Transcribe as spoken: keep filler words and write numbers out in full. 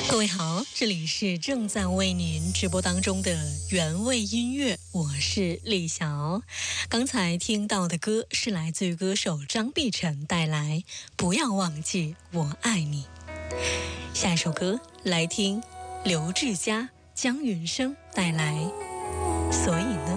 各位好，这里是正在为您直播当中的原味音乐，我是李瑶。刚才听到的歌是来自于歌手张碧晨带来《不要忘记我爱你》。下一首歌来听刘志佳、江云生带来《所以呢》。